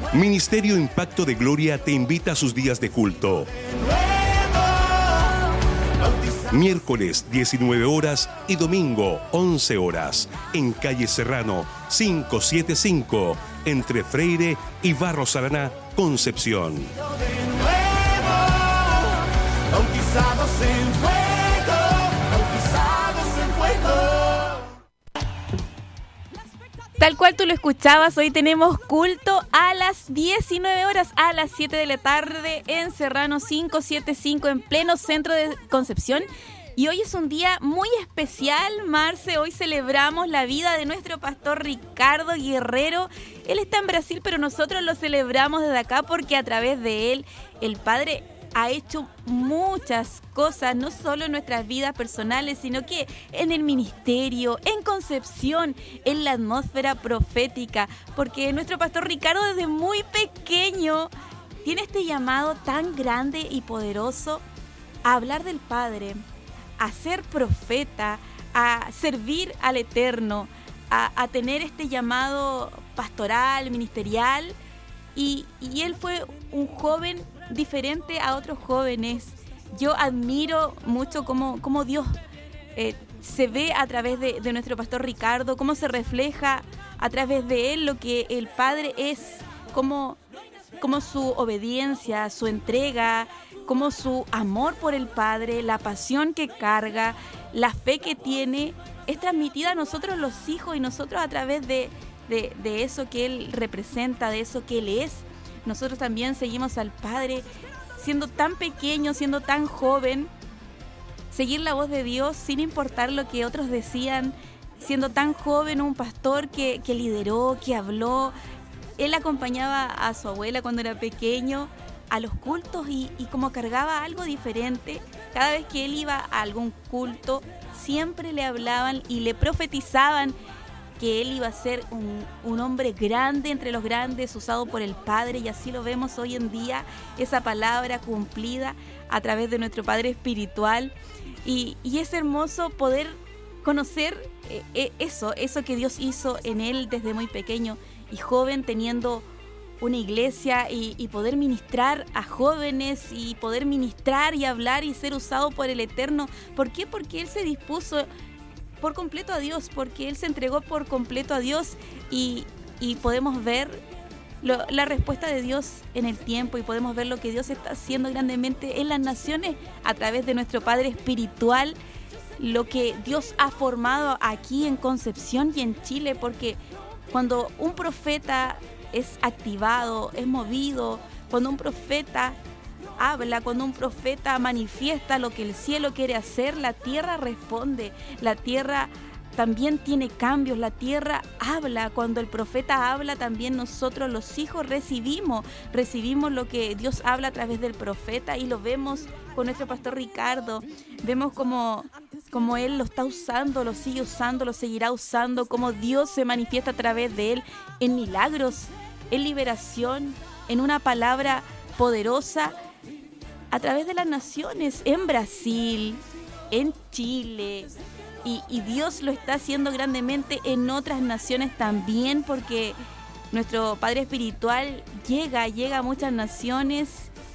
Ministerio Impacto de Gloria te invita a sus días de culto. Miércoles 19 horas y domingo 11 horas en calle Serrano 575 entre Freire y Barros Araná, Concepción. Tal cual tú lo escuchabas, hoy tenemos culto a las 19 horas, a las 7 de la tarde en Serrano 575, en pleno centro de Concepción. Y hoy es un día muy especial, Marce. Hoy celebramos la vida de nuestro pastor Ricardo Guerrero. Él está en Brasil, pero nosotros lo celebramos desde acá porque a través de él, el Padre ha hecho muchas cosas, no solo en nuestras vidas personales, sino que en el ministerio, en Concepción, en la atmósfera profética, porque nuestro pastor Ricardo desde muy pequeño tiene este llamado tan grande y poderoso a hablar del Padre, a ser profeta, a servir al Eterno, a tener este llamado pastoral, ministerial, y él fue un joven diferente a otros jóvenes. Yo admiro mucho cómo Dios se ve a través de nuestro pastor Ricardo, cómo se refleja a través de él lo que el Padre es, como su obediencia, su entrega, como su amor por el Padre, la pasión que carga, la fe que tiene, es transmitida a nosotros los hijos, y nosotros a través de eso que él representa, de eso que él es, nosotros también seguimos al Padre, siendo tan pequeño, siendo tan joven, seguir la voz de Dios sin importar lo que otros decían, siendo tan joven, un pastor que lideró, que habló. Él acompañaba a su abuela cuando era pequeño a los cultos y como cargaba algo diferente, cada vez que él iba a algún culto, siempre le hablaban y le profetizaban que él iba a ser un hombre grande entre los grandes, usado por el Padre, y así lo vemos hoy en día, esa palabra cumplida a través de nuestro Padre espiritual. Y es hermoso poder conocer eso que Dios hizo en él desde muy pequeño y joven, teniendo una iglesia y poder ministrar a jóvenes y poder ministrar y hablar y ser usado por el Eterno. ¿Por qué? Porque él se dispuso por completo a Dios, porque él se entregó por completo a Dios, y podemos ver la respuesta de Dios en el tiempo, y podemos ver lo que Dios está haciendo grandemente en las naciones a través de nuestro Padre espiritual, lo que Dios ha formado aquí en Concepción y en Chile, porque cuando un profeta es activado, es movido, cuando un profeta habla, cuando un profeta manifiesta lo que el cielo quiere hacer, la tierra responde, la tierra también tiene cambios, la tierra habla. Cuando el profeta habla, también nosotros los hijos recibimos lo que Dios habla a través del profeta, y lo vemos con nuestro pastor Ricardo. Vemos como él lo está usando, lo sigue usando, lo seguirá usando, como Dios se manifiesta a través de él en milagros, en liberación, en una palabra poderosa a través de las naciones, en Brasil, en Chile, y Dios lo está haciendo grandemente en otras naciones también, porque nuestro Padre espiritual llega a muchas naciones,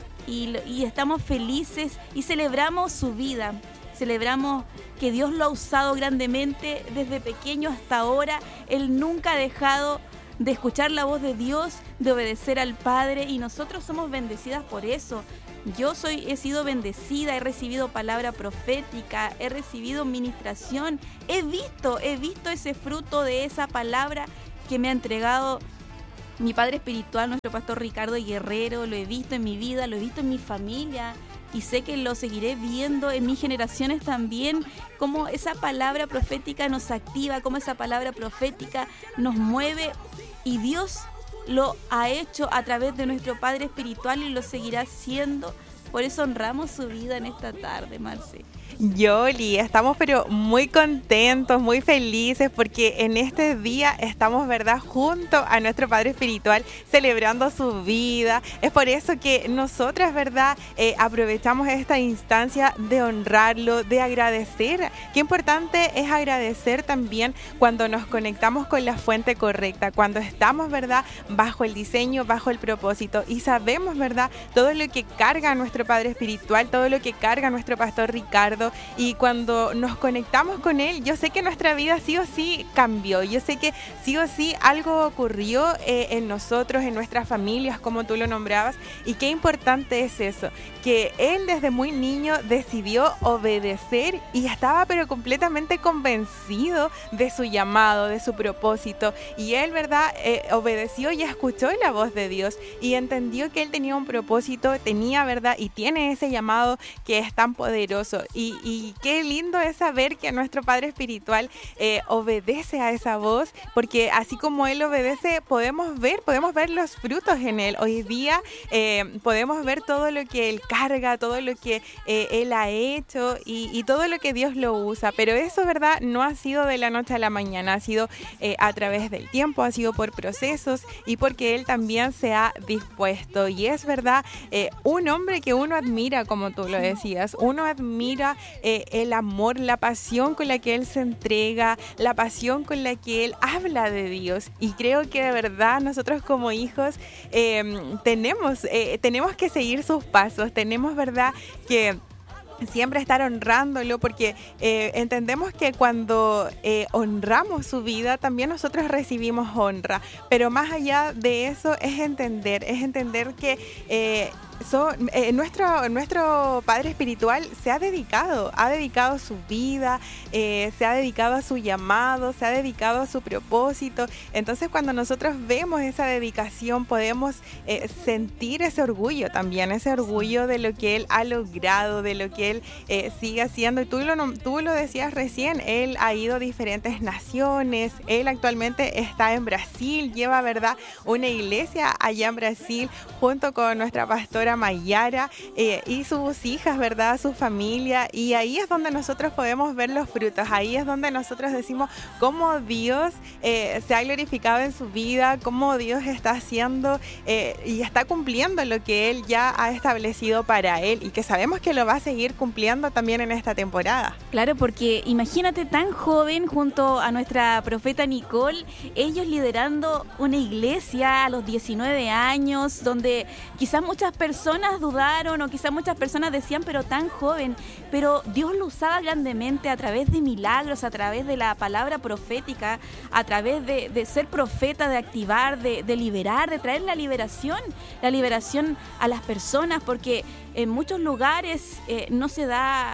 y estamos felices y celebramos su vida, celebramos que Dios lo ha usado grandemente desde pequeño hasta ahora. Él nunca ha dejado de escuchar la voz de Dios, de obedecer al Padre, y nosotros somos bendecidas por eso. He sido bendecida, he recibido palabra profética, he recibido ministración, he visto ese fruto de esa palabra que me ha entregado mi Padre espiritual, nuestro pastor Ricardo Guerrero. Lo he visto en mi vida, lo he visto en mi familia, y sé que lo seguiré viendo en mis generaciones también, cómo esa palabra profética nos activa, cómo esa palabra profética nos mueve, y Dios lo ha hecho a través de nuestro Padre espiritual y lo seguirá haciendo. Por eso honramos su vida en esta tarde, Marce. Yoli, estamos pero muy contentos, muy felices porque en este día estamos, ¿verdad?, junto a nuestro Padre Espiritual celebrando su vida. Es por eso que nosotras, ¿verdad?, aprovechamos esta instancia de honrarlo, de agradecer. Qué importante es agradecer también cuando nos conectamos con la fuente correcta, cuando estamos, ¿verdad?, bajo el diseño, bajo el propósito y sabemos, ¿verdad?, todo lo que carga nuestro Padre Espiritual, todo lo que carga nuestro Pastor Ricardo. Y cuando nos conectamos con él, yo sé que nuestra vida sí o sí cambió. Yo sé que sí o sí algo ocurrió en nosotros, en nuestras familias, como tú lo nombrabas. Y qué importante es eso, que él desde muy niño decidió obedecer y estaba pero completamente convencido de su llamado, de su propósito. Y él, ¿verdad?, obedeció y escuchó la voz de Dios y entendió que él tenía un propósito, tenía, ¿verdad?, y tiene ese llamado que es tan poderoso. Y qué lindo es saber que nuestro Padre Espiritual obedece a esa voz, porque así como Él obedece, podemos ver los frutos en Él. Hoy día podemos ver todo lo que Él carga, todo lo que Él ha hecho y todo lo que Dios lo usa. Pero eso, ¿verdad?, no ha sido de la noche a la mañana, ha sido a través del tiempo, ha sido por procesos y porque Él también se ha dispuesto. Y es, ¿verdad?, un hombre que uno admira, como tú lo decías, uno admira el amor, la pasión con la que él se entrega, la pasión con la que él habla de Dios. Y creo que de verdad nosotros como hijos tenemos que seguir sus pasos, tenemos, ¿verdad?, que siempre estar honrándolo porque entendemos que cuando honramos su vida también nosotros recibimos honra, pero más allá de eso es entender que nuestro Padre Espiritual se ha dedicado su vida, se ha dedicado a su llamado, se ha dedicado a su propósito. Entonces cuando nosotros vemos esa dedicación podemos sentir ese orgullo también, ese orgullo de lo que Él ha logrado, de lo que Él sigue haciendo. Y tú lo decías recién, Él ha ido a diferentes naciones, Él actualmente está en Brasil, lleva, ¿verdad?, una iglesia allá en Brasil junto con nuestra pastora Mayara y sus hijas, ¿verdad?, su familia, y ahí es donde nosotros podemos ver los frutos, ahí es donde nosotros decimos cómo Dios se ha glorificado en su vida, cómo Dios está haciendo y está cumpliendo lo que Él ya ha establecido para Él y que sabemos que lo va a seguir cumpliendo también en esta temporada. Claro, porque imagínate tan joven junto a nuestra profeta Nicole, ellos liderando una iglesia a los 19 años, donde quizás muchas personas dudaron o quizás muchas personas decían, pero tan joven, pero Dios lo usaba grandemente a través de milagros, a través de la palabra profética, a través de ser profeta, de activar, de liberar, de traer la liberación a las personas, porque en muchos lugares no se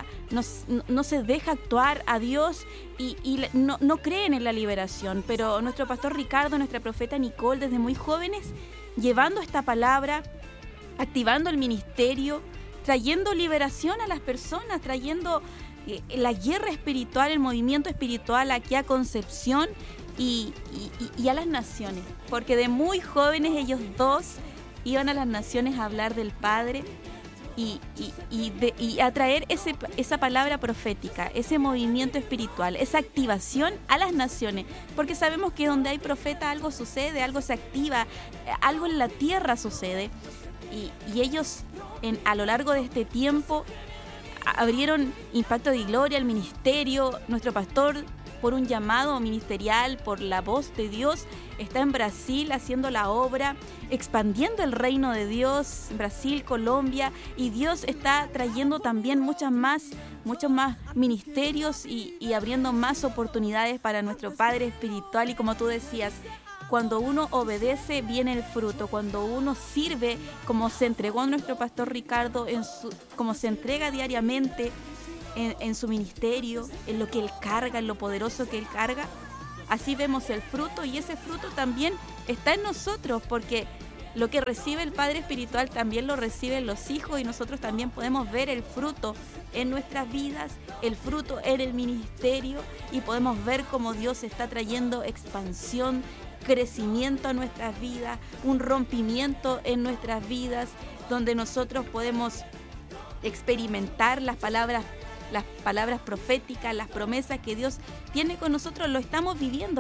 deja actuar a Dios y no creen en la liberación, pero nuestro pastor Ricardo, nuestra profeta Nicole, desde muy jóvenes, llevando esta palabra, activando el ministerio, trayendo liberación a las personas, trayendo la guerra espiritual, el movimiento espiritual aquí a Concepción y a las naciones, porque de muy jóvenes ellos dos iban a las naciones a hablar del Padre y a traer esa palabra profética, ese movimiento espiritual, esa activación a las naciones, porque sabemos que donde hay profeta algo sucede, algo se activa, algo en la tierra sucede. Y ellos a lo largo de este tiempo abrieron Impacto de Gloria, el ministerio. Nuestro pastor, por un llamado ministerial, por la voz de Dios, está en Brasil haciendo la obra, expandiendo el reino de Dios, Brasil, Colombia, y Dios está trayendo también muchos más ministerios y abriendo más oportunidades para nuestro Padre Espiritual. Y como tú decías, cuando uno obedece viene el fruto, cuando uno sirve como se entregó nuestro pastor Ricardo, como se entrega diariamente en su ministerio, en lo que él carga, en lo poderoso que él carga, así vemos el fruto, y ese fruto también está en nosotros, porque lo que recibe el Padre Espiritual también lo reciben los hijos, y nosotros también podemos ver el fruto en nuestras vidas, el fruto en el ministerio, y podemos ver cómo Dios está trayendo expansión, crecimiento a nuestras vidas, un rompimiento en nuestras vidas, donde nosotros podemos experimentar las palabras las palabras proféticas, las promesas que Dios tiene con nosotros, lo estamos viviendo.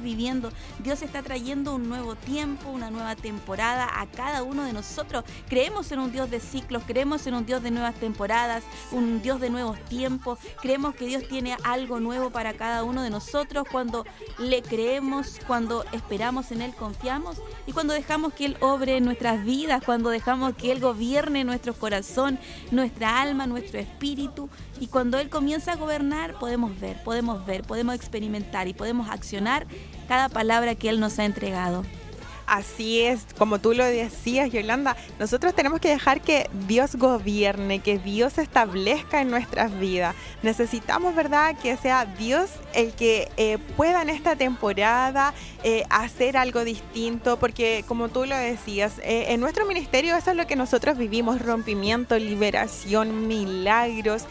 Dios está trayendo un nuevo tiempo, una nueva temporada a cada uno de nosotros. Creemos en un Dios de ciclos, creemos en un Dios de nuevas temporadas, un Dios de nuevos tiempos. Creemos que Dios tiene algo nuevo para cada uno de nosotros cuando le creemos, cuando esperamos en Él, confiamos y cuando dejamos que Él obre en nuestras vidas, cuando dejamos que Él gobierne nuestro corazón, nuestra alma, nuestro espíritu. Y cuando Él comienza a gobernar, podemos ver, podemos experimentar y podemos accionar cada palabra que Él nos ha entregado. Así es, como tú lo decías, Yolanda, nosotros tenemos que dejar que Dios gobierne, que Dios se establezca en nuestras vidas. Necesitamos, ¿verdad?, que sea Dios el que pueda en esta temporada hacer algo distinto, porque como tú lo decías, en nuestro ministerio eso es lo que nosotros vivimos: rompimiento, liberación, milagros,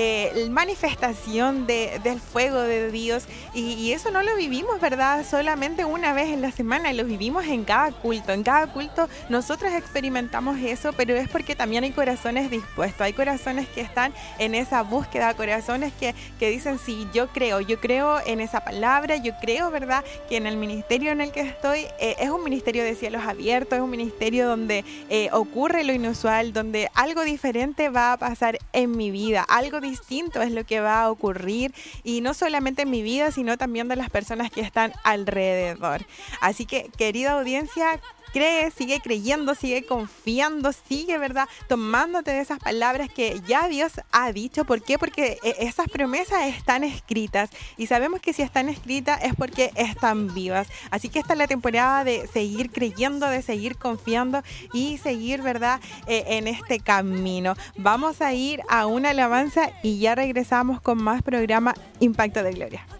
manifestación del fuego de Dios, y eso no lo vivimos, ¿verdad?, solamente una vez en la semana, lo vivimos en cada culto nosotros experimentamos eso, pero es porque también hay corazones dispuestos, hay corazones que están en esa búsqueda, corazones que dicen, sí, yo creo en esa palabra, yo creo, ¿verdad?, que en el ministerio en el que estoy es un ministerio de cielos abiertos, es un ministerio donde ocurre lo inusual, donde algo diferente va a pasar en mi vida, algo distinto es lo que va a ocurrir, y no solamente en mi vida, sino también de las personas que están alrededor. Así que, querida audiencia, cree, sigue creyendo, sigue confiando, sigue, ¿verdad?, tomándote de esas palabras que ya Dios ha dicho. ¿Por qué? Porque esas promesas están escritas y sabemos que si están escritas es porque están vivas. Así que esta es la temporada de seguir creyendo, de seguir confiando y seguir, ¿verdad?, en este camino. Vamos a ir a una alabanza y ya regresamos con más programa Impacto de Gloria.